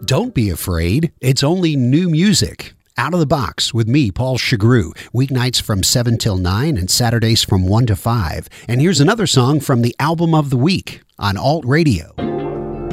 Don't be afraid. It's only new music. Out of the Box with me, Paul Chagru. Weeknights from 7 till 9 and Saturdays from 1 to 5. And here's another song from the Album of the Week on Alt Radio.